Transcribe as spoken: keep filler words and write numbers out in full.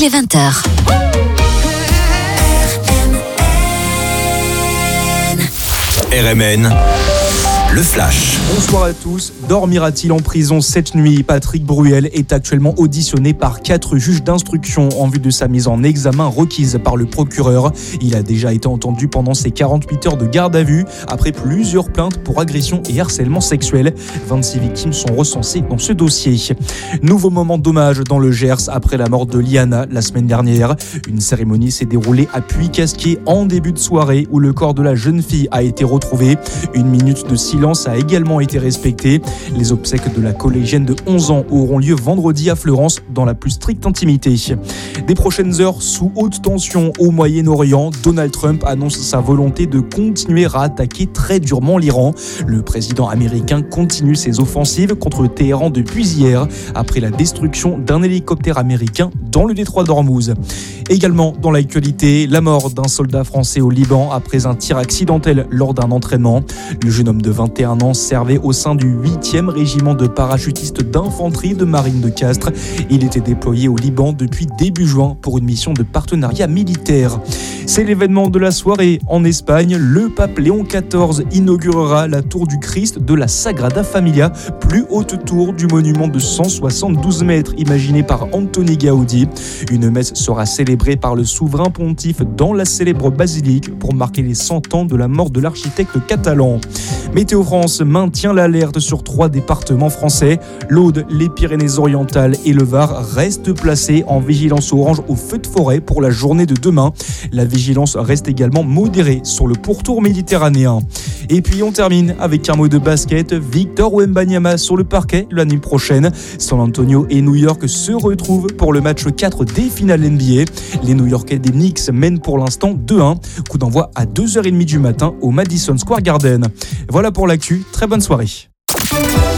est vingt heures. R M N, le flash. Bonsoir à tous. Dormira-t-il en prison cette nuit ? Patrick Bruel est actuellement auditionné par quatre juges d'instruction en vue de sa mise en examen requise par le procureur. Il a déjà été entendu pendant ses quarante-huit heures de garde à vue après plusieurs plaintes pour agression et harcèlement sexuel. vingt-six victimes sont recensées dans ce dossier. Nouveau moment d'hommage dans le Gers après la mort de Liana la semaine dernière. Une cérémonie s'est déroulée à Puy-Casquier en début de soirée où le corps de la jeune fille a été retrouvé. Une minute de silence a également été respectée. Les obsèques de la collégienne de onze ans auront lieu vendredi à Fleurance dans la plus stricte intimité. Des prochaines heures sous haute tension au Moyen-Orient, Donald Trump annonce sa volonté de continuer à attaquer très durement l'Iran. Le président américain continue ses offensives contre Téhéran depuis hier, après la destruction d'un hélicoptère américain dans le détroit d'Ormuz. Également dans l'actualité, la mort d'un soldat français au Liban après un tir accidentel lors d'un entraînement. Le jeune homme de vingt et un ans servait au sein du huitième régiment de parachutistes d'infanterie de marine de Castres. Il était déployé au Liban depuis début juin pour une mission de partenariat militaire. C'est l'événement de la soirée en Espagne. Le pape Léon quatorze inaugurera la tour du Christ de la Sagrada Familia, plus haute tour du monument de cent soixante-douze mètres imaginé par Antoni Gaudi. Une messe sera célébrée par le souverain pontife dans la célèbre basilique pour marquer les cent ans de la mort de l'architecte catalan. Météo France maintient l'alerte sur trois départements français. L'Aude, les Pyrénées-Orientales et le Var restent placés en vigilance orange au feu de forêt pour la journée de demain. La vigilance reste également modérée sur le pourtour méditerranéen. Et puis on termine avec un mot de basket. Victor Wembanyama sur le parquet l'année prochaine. San Antonio et New York se retrouvent pour le match quatre des finales N B A. Les New-Yorkais des Knicks mènent pour l'instant deux un. Coup d'envoi à deux heures trente du matin au Madison Square Garden. Voilà pour l'actu. Très bonne soirée.